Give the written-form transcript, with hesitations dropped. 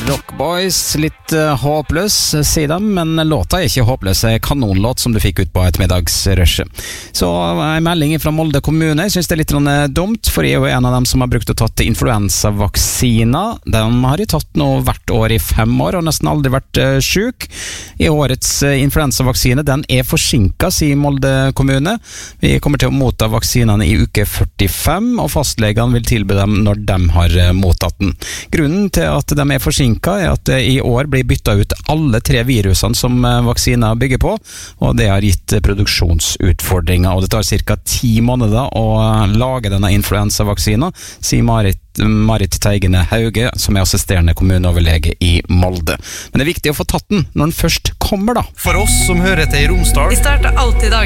Rockboys, litt håpløs, sier de, men låta ikke håpløs. Kanonlåt som du fikk ut på et middagsrusje. Så en melding fra Molde kommune. Jeg synes det er litt dumt, for jeg er jo en av dem som har brukt å tatt influensavaksiner. De har jeg tatt nå hvert år i 5 år, og nesten aldri vært syk. I årets influensavaksine, den er forsinket, sier Molde kommune. Vi kommer til å motta vaksinene i uke 45, og fastlegene vil tilby dem når de har mottatt den. Grunnen til at de er forsinket er at det i år blir byttet ut alle 3 virusene som vaksiner bygger på, og det har gitt produksjonsutfordringer, og det tar ca. 10 måneder å lage denne influensavaksinen, sier Marit Teigene Hauge, som er assisterende kommuneoverlege i Molde. Men det er viktig å få tatt den når den først kommer da. For oss som hører til i Romsdal. Vi starter alltid dagen